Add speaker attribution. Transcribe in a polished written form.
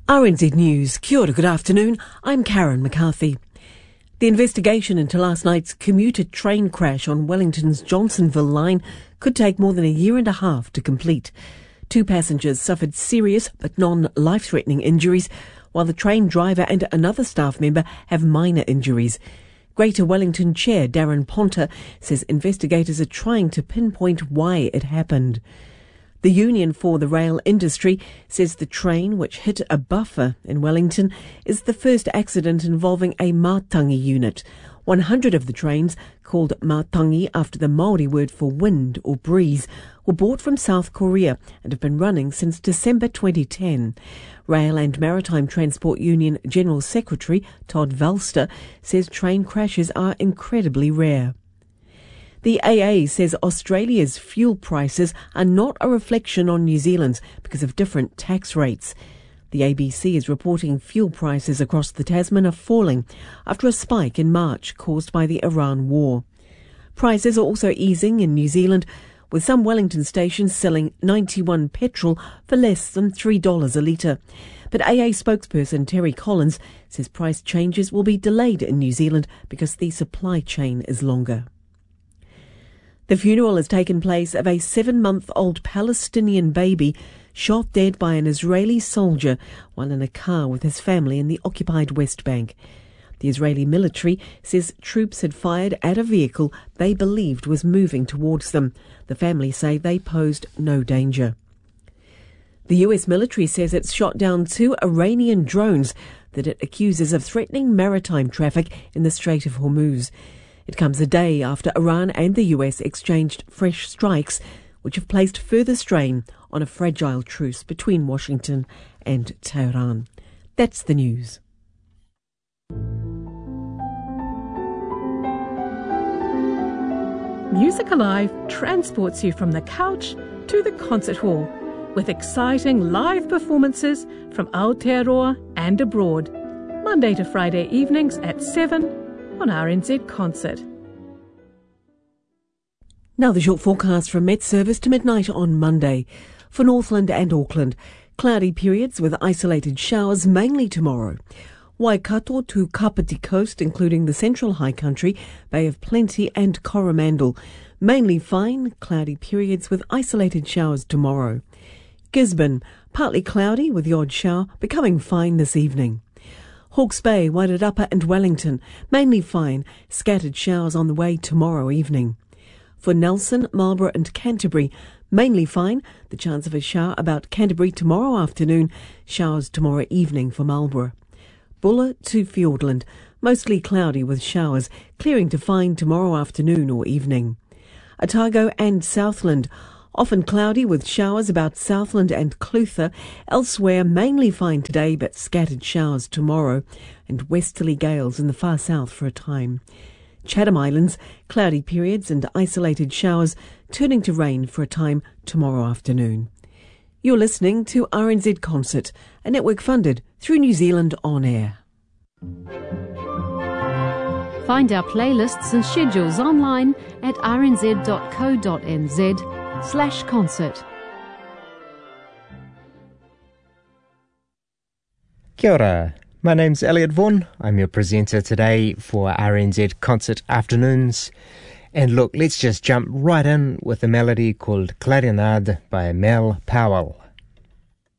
Speaker 1: RNZ News. Kia ora, good afternoon. I'm Karen McCarthy. The investigation into last night's commuter train crash on Wellington's Johnsonville line could take more than a year and a half to complete. 2 passengers suffered serious but non-life-threatening injuries, while the train driver and another staff member have minor injuries. Greater Wellington Chair Darren Ponter says investigators are trying to pinpoint why it happened. The Union for the Rail Industry says the train, which hit a buffer in Wellington, is the first accident involving a Matangi unit. 100 of the trains, called Matangi after the Māori word for wind or breeze, were bought from South Korea and have been running since December 2010. Rail and Maritime Transport Union General Secretary Todd Valster says train crashes are incredibly rare. The AA says Australia's fuel prices are not a reflection on New Zealand's because of different tax rates. The ABC is reporting fuel prices across the Tasman are falling after a spike in March caused by the Iran war. Prices are also easing in New Zealand, with some Wellington stations selling 91 petrol for less than $3 a litre. But AA spokesperson Terry Collins says price changes will be delayed in New Zealand because the supply chain is longer. The funeral has taken place of a 7-month-old Palestinian baby shot dead by an Israeli soldier while in a car with his family in the occupied West Bank. The Israeli military says troops had fired at a vehicle they believed was moving towards them. The family say they posed no danger. The US military says it's shot down 2 Iranian drones that it accuses of threatening maritime traffic in the Strait of Hormuz. It comes a day after Iran and the US exchanged fresh strikes, which have placed further strain on a fragile truce between Washington and Tehran. That's the news.
Speaker 2: Music Alive transports you from the couch to the concert hall with exciting live performances from Aotearoa and abroad, Monday to Friday evenings at 7 on RNZ Concert.
Speaker 1: Now the short forecast from Met Service to midnight on Monday. For Northland and Auckland, cloudy periods with isolated showers mainly tomorrow. Waikato to Kapiti Coast, including the Central High Country, Bay of Plenty and Coromandel. Mainly fine, cloudy periods with isolated showers tomorrow. Gisborne, partly cloudy with the odd shower, becoming fine this evening. Hawke's Bay, Wairarapa and Wellington, mainly fine, scattered showers on the way tomorrow evening. For Nelson, Marlborough and Canterbury, mainly fine, the chance of a shower about Canterbury tomorrow afternoon, showers tomorrow evening for Marlborough. Buller to Fiordland, mostly cloudy with showers, clearing to fine tomorrow afternoon or evening. Otago and Southland, often cloudy with showers about Southland and Clutha. Elsewhere, mainly fine today but scattered showers tomorrow, and westerly gales in the far south for a time. Chatham Islands, cloudy periods and isolated showers, turning to rain for a time tomorrow afternoon. You're listening to RNZ Concert, a network funded through New Zealand On Air.
Speaker 3: Find our playlists and schedules online at rnz.co.nz/concert.
Speaker 4: Kia ora. My name's Elliot Vaughan. I'm your presenter today for RNZ Concert Afternoons. And look, let's just jump right in with a melody called Clarinade by Mel Powell.